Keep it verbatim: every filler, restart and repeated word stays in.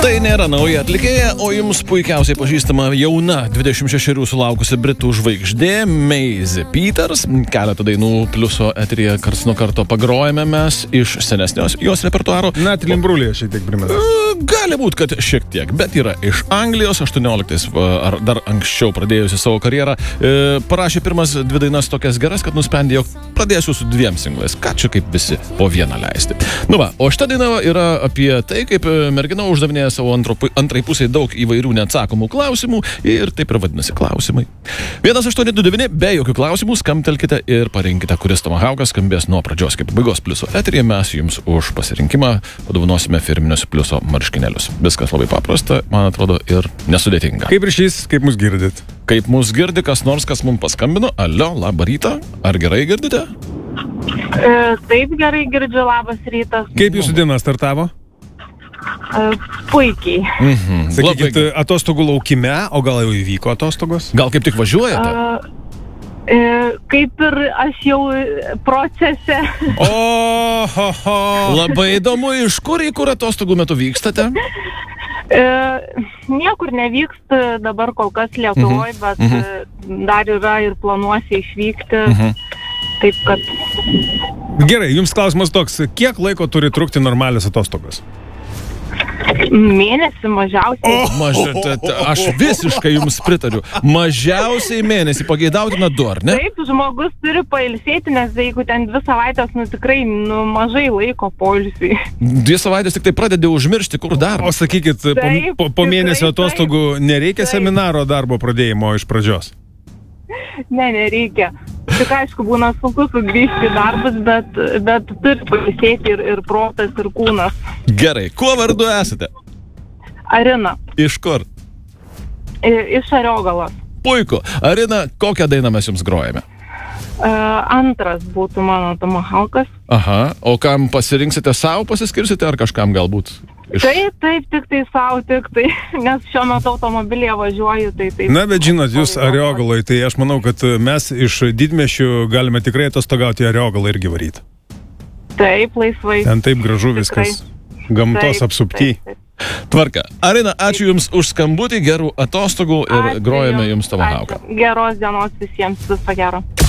Tai nėra nauja atlikėja, o jums puikiausiai pažįstama jauna dvidešimt šešerių sulaukusi britų žvaigždė Maisie Peters. Keletą dainų pliuso eteryje karts nuo karto pagrojame mes iš senesnios jos repertuaro. Net Limbrulėje šiek tiek primena. Gali būt, kad šiek tiek, bet yra iš Anglijos, aštuonioliktais ar dar anksčiau pradėjusi savo karjerą. Parašė pirmas dvi dainas tokias geras, kad nusprendė, jog pradėsiu su dviem singlais. Ką čia kaip visi po vieną leisti. Nu va, o šita daina yra apie tai, kaip mergina uždavinėja savo antro, antrai pusiai daug įvairių neatsakomų klausimų ir taip ir vadinasi klausimai. vienas aštuoni du devyni, be jokių klausimų, skambtelkite ir parinkite, kuris tomahawkas skambės nuo pradžios kaip pabaigos pliuso eteryje. Mes jums už pasirinkimą padovanosime firminius pliuso marškinėlius. Viskas labai paprasta, man atrodo, ir nesudėtinga. Kaip ryšys, kaip mus girdit? Kaip mus girdi kas nors, kas mums paskambino. Alio, labą rytą. Ar gerai girdite? E, taip, gerai girdžiu, labas rytas. Kaip jūsų diena startavo? E, puikiai. Mhm. Sakykit, atostogų laukime, o gal jau įvyko atostogos? Gal kaip tik važiuojate? E, e, kaip ir aš jau procese. O, ho, ho. Labai įdomu, iš kur į kur atostogų metu vykstate? E, niekur nevyksta dabar kol kas Lietuvoje, Mhm. bet Mhm. e, dar yra ir planuosi išvykti. Mhm. Taip kad... Gerai, jums klausimas toks, kiek laiko turi trukti normalios atostogos? Mėnesį mažiausiai. Maža, aš visiškai jums pritariu. Mažiausiai mėnesį pageidautina du, ar ne? Taip, žmogus turi pailsėti, nes jeigu ten dvi savaitės, nu tikrai nu, mažai laiko poilsiui. Dvi savaitės tik tai pradedi užmiršti, kur dar. O sakykit, po, Taip, po, po mėnesio tikrai, atostogų nereikia Taip. seminaro darbo pradėjimo iš pradžios? Ne, nereikia. Tik aišku, būna sunku sugrįžti į darbus, bet, bet turi pailsėti ir, ir protas, ir kūnas. Gerai, kuo vardu esate? Arina, Iš kur? i- iš Ariogalos. Puiku. Arina, kokią dainą mes jums grojame? E, antras būtų mano tomahawkas. Aha, o kam pasirinksite savo, pasiskirsite ar kažkam galbūt? Iš... Taip, taip, tik tai savo, tik tai, nes šiuo metu automobilyje važiuoju, tai taip. Na, bet žinot, jūs Ariogaloj, tai aš manau, kad mes iš didmiesčių galime tikrai atostogauti Ariogalą irgi varyti. Taip, laisvai. Ten taip gražu viskas, gamtos Taip, apsupty. taip, taip. Tvarka. Arina, ačiū jums už skambutį, gerų atostogų ir Ačiū grojame jums, jums tomahawką. ačiū. Geros dienos visiems, viso gero.